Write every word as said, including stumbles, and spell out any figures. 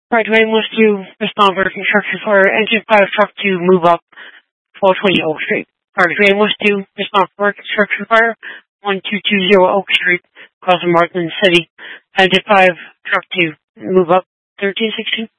Right, Dwayne wants to respond for construction for engine five truck to move up twelve twenty Oak Street. Right, Dwayne wants to respond for construction fire one two two zero Oak Street, across from Martin City. Engine five truck to move up thirteen sixteen.